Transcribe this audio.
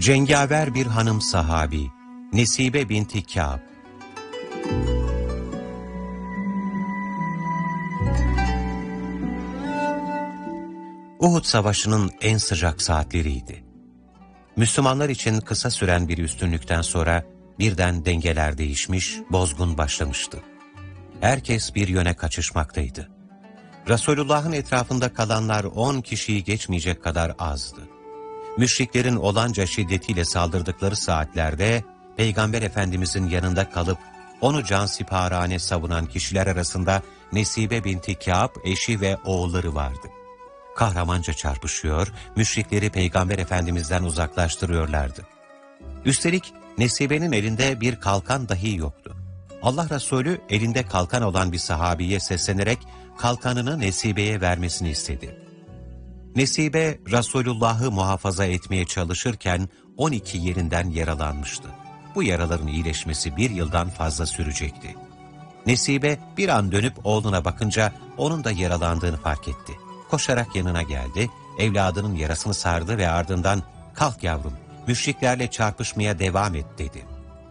Cengaver bir hanım sahabi, Nesibe binti Kâb. Uhud Savaşı'nın en sıcak saatleriydi. Müslümanlar için kısa süren bir üstünlükten sonra birden dengeler değişmiş, bozgun başlamıştı. Herkes bir yöne kaçışmaktaydı. Resulullah'ın etrafında kalanlar 10 kişiyi geçmeyecek kadar azdı. Müşriklerin olanca şiddetiyle saldırdıkları saatlerde Peygamber Efendimizin yanında kalıp onu cansiparane savunan kişiler arasında Nesibe binti Kâb eşi ve oğulları vardı. Kahramanca çarpışıyor, müşrikleri Peygamber Efendimiz'den uzaklaştırıyorlardı. Üstelik Nesibe'nin elinde bir kalkan dahi yoktu. Allah Resulü elinde kalkan olan bir sahabiye seslenerek kalkanını Nesibe'ye vermesini istedi. Nesibe, Resulullah'ı muhafaza etmeye çalışırken 12 yerinden yaralanmıştı. Bu yaraların iyileşmesi 1 yıldan fazla sürecekti. Nesibe bir an dönüp oğluna bakınca onun da yaralandığını fark etti. Koşarak yanına geldi, evladının yarasını sardı ve ardından "Kalk yavrum, müşriklerle çarpışmaya devam et" dedi.